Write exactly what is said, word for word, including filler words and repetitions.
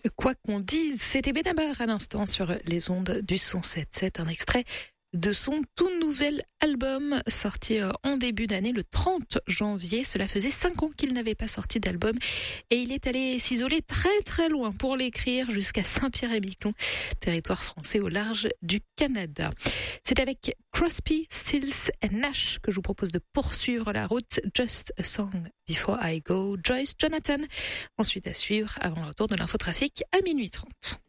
Quoi qu'on dise, c'était Benabar à l'instant sur les ondes du cent sept sept, un extrait de son tout nouvel album sorti en début d'année, le trente janvier. Cela faisait cinq ans qu'il n'avait pas sorti d'album et il est allé s'isoler très très loin pour l'écrire jusqu'à Saint-Pierre-et-Miquelon, territoire français au large du Canada. C'est avec Crosby, Stills and Nash que je vous propose de poursuivre la route. Just a Song Before I Go, Joyce Jonathan. Ensuite à suivre avant le retour de l'infotrafic à minuit trente.